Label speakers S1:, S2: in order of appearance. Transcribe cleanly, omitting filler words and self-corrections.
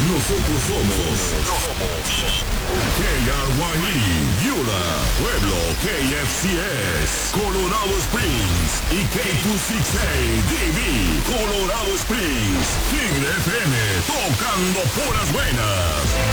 S1: Nosotros somos KRYE, Yula, Pueblo, KFCS, Colorado Springs y K268DB, Colorado Springs, Tigre FM, tocando puras buenas.